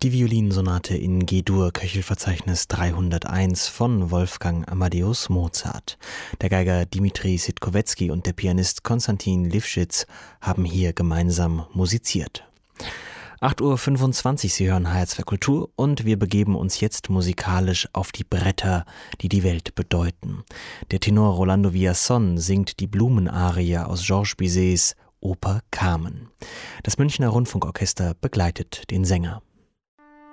Die Violinsonate in G-Dur, Köchelverzeichnis 301 von Wolfgang Amadeus Mozart. Der Geiger Dmitri Sitkowetzki und der Pianist Konstantin Lifschitz haben hier gemeinsam musiziert. 8:25 Uhr, Sie hören HR2 Kultur und wir begeben uns jetzt musikalisch auf die Bretter, die die Welt bedeuten. Der Tenor Rolando Villazón singt die Blumenarie aus Georges Bizets Oper Carmen. Das Münchner Rundfunkorchester begleitet den Sänger.